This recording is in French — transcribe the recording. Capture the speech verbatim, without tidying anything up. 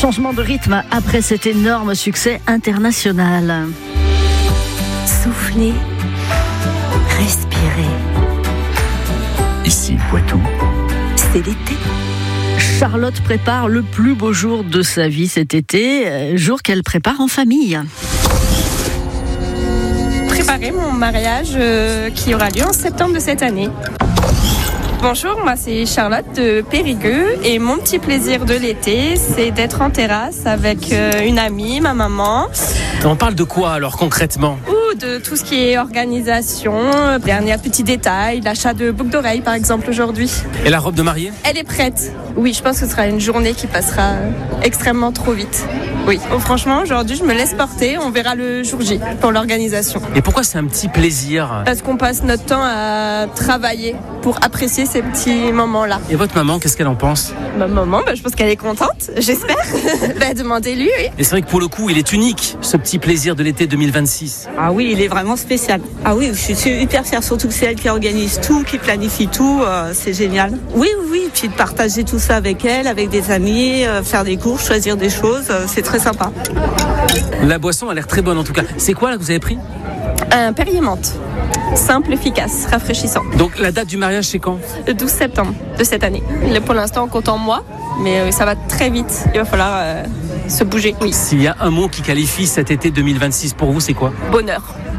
Changement de rythme après cet énorme succès international. Soufflez, respirez. Ici Poitou. C'est l'été. Charlotte prépare le plus beau jour de sa vie cet été, jour qu'elle prépare en famille. Préparer mon mariage euh, qui aura lieu en septembre de cette année. Bonjour, moi c'est Charlotte de Périgueux et mon petit plaisir de l'été, c'est d'être en terrasse avec euh, une amie, ma maman. On parle de quoi alors concrètement ? Ou de tout ce qui est organisation, dernier petit détail, l'achat de boucles d'oreilles par exemple aujourd'hui. Et la robe de mariée ? Elle est prête. Oui, je pense que ce sera une journée qui passera extrêmement trop vite. Oui, oh, franchement aujourd'hui je me laisse porter, on verra le jour J pour l'organisation. Et pourquoi c'est un petit plaisir ? Parce qu'on passe notre temps à travailler pour apprécier ces petits moments-là. Et votre maman, qu'est-ce qu'elle en pense ? Ma maman, bah, je pense qu'elle est contente, j'espère. bah, demandez-lui, oui. Et c'est vrai que pour le coup, il est unique, ce petit plaisir de l'été deux mille vingt-six. Ah oui, il est vraiment spécial. Ah oui, je suis hyper fière, surtout que c'est elle qui organise tout, qui planifie tout, euh, c'est génial. Oui, oui, oui, puis de partager tout ça avec elle, avec des amis, euh, faire des courses, choisir des choses, euh, c'est très sympa. La boisson a l'air très bonne en tout cas. C'est quoi là que vous avez pris ? Un Perrier menthe. Simple, efficace, rafraîchissant. Donc la date du mariage c'est quand ? Le douze septembre de cette année. Pour l'instant on compte en mois, mais euh, ça va très vite. Il va falloir euh, se bouger. Oui. S'il y a un mot qui qualifie cet été deux mille vingt-six pour vous, c'est quoi ? Bonheur.